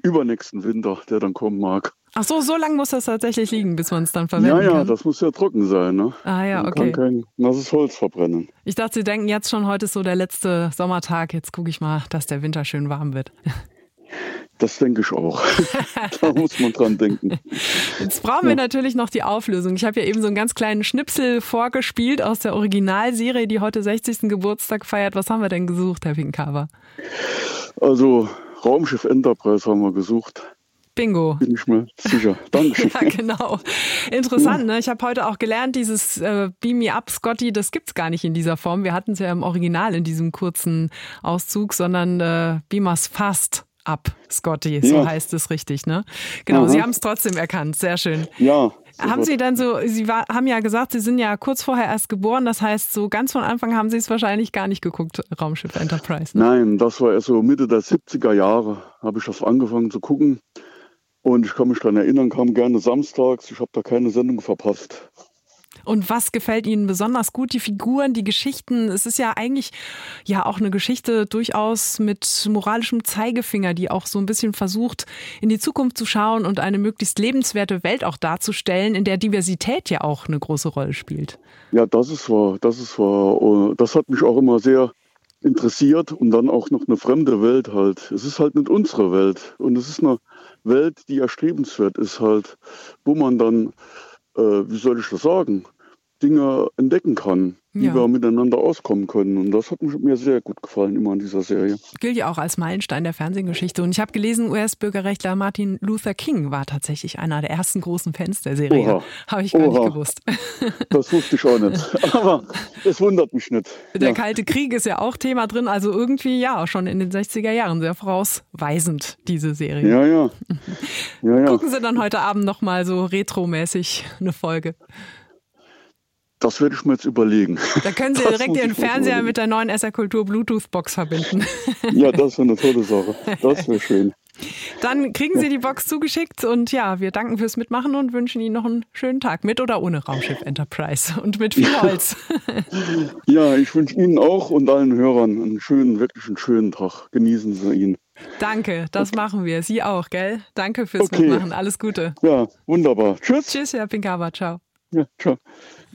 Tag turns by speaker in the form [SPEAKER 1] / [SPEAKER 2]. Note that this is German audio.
[SPEAKER 1] übernächsten Winter, der dann kommen mag.
[SPEAKER 2] Ach so, so lange muss das tatsächlich liegen, bis man es dann verwenden kann?
[SPEAKER 1] Ja, das muss ja trocken sein. Ne?
[SPEAKER 2] Ah ja,
[SPEAKER 1] Man
[SPEAKER 2] okay.
[SPEAKER 1] kann kein nasses Holz verbrennen.
[SPEAKER 2] Ich dachte, Sie denken jetzt schon, heute ist so der letzte Sommertag. Jetzt gucke ich mal, dass der Winter schön warm wird.
[SPEAKER 1] Das denke ich auch. Da muss man dran denken.
[SPEAKER 2] Jetzt brauchen wir natürlich noch die Auflösung. Ich habe ja eben so einen ganz kleinen Schnipsel vorgespielt aus der Originalserie, die heute 60. Geburtstag feiert. Was haben wir denn gesucht, Herr Pinkhaver?
[SPEAKER 1] Also Raumschiff Enterprise haben wir gesucht.
[SPEAKER 2] Bingo.
[SPEAKER 1] Bin ich mir sicher. Dankeschön.
[SPEAKER 2] Ja, genau. Interessant, ne? Ich habe heute auch gelernt, dieses Beam Me Up, Scotty, das gibt's gar nicht in dieser Form. Wir hatten es ja im Original in diesem kurzen Auszug, sondern Beam Us Fast Up, Scotty. So heißt es richtig, ne? Genau, Sie haben es trotzdem erkannt. Sehr schön.
[SPEAKER 1] Ja.
[SPEAKER 2] Haben Sie dann so, haben ja gesagt, Sie sind ja kurz vorher erst geboren. Das heißt, so ganz von Anfang haben Sie es wahrscheinlich gar nicht geguckt, Raumschiff Enterprise. Ne?
[SPEAKER 1] Nein, das war erst so Mitte der 70er Jahre, habe ich das angefangen zu gucken. Und ich kann mich daran erinnern, kam gerne samstags. Ich habe da keine Sendung verpasst.
[SPEAKER 2] Und was gefällt Ihnen besonders gut? Die Figuren, die Geschichten. Es ist ja eigentlich ja auch eine Geschichte durchaus mit moralischem Zeigefinger, die auch so ein bisschen versucht, in die Zukunft zu schauen und eine möglichst lebenswerte Welt auch darzustellen, in der Diversität ja auch eine große Rolle spielt. Ja,
[SPEAKER 1] das ist wahr. Das hat mich auch immer sehr interessiert und dann auch noch eine fremde Welt halt. Es ist halt nicht unsere Welt und es ist eine Welt, die erstrebenswert ist halt, wo man dann, wie soll ich das sagen, Dinge entdecken kann, wie wir miteinander auskommen können. Und das hat mir sehr gut gefallen, immer an dieser Serie.
[SPEAKER 2] Gilt ja auch als Meilenstein der Fernsehgeschichte. Und ich habe gelesen, US-Bürgerrechtler Martin Luther King war tatsächlich einer der ersten großen Fans der Serie. Habe ich gar nicht gewusst.
[SPEAKER 1] Das wusste ich auch nicht. Aber es wundert mich nicht.
[SPEAKER 2] Der Kalte Krieg ist ja auch Thema drin. Also irgendwie ja, schon in den 60er Jahren sehr vorausweisend, diese Serie.
[SPEAKER 1] Ja.
[SPEAKER 2] Gucken Sie dann heute Abend nochmal so retromäßig eine Folge.
[SPEAKER 1] Das werde ich mir jetzt überlegen.
[SPEAKER 2] Da können Sie direkt Ihren Fernseher mit der neuen SR Kultur Bluetooth-Box verbinden.
[SPEAKER 1] Ja, das wäre eine tolle Sache. Das wäre schön.
[SPEAKER 2] Dann kriegen Sie die Box zugeschickt und ja, wir danken fürs Mitmachen und wünschen Ihnen noch einen schönen Tag mit oder ohne Raumschiff Enterprise und mit viel Holz.
[SPEAKER 1] Ja, ich wünsche Ihnen auch und allen Hörern wirklich einen schönen Tag. Genießen Sie ihn.
[SPEAKER 2] Danke, das machen wir. Sie auch, gell? Danke fürs Mitmachen. Alles Gute.
[SPEAKER 1] Ja, wunderbar. Tschüss.
[SPEAKER 2] Tschüss, Herr Pinkhaver. Ciao.
[SPEAKER 1] Ja, ciao.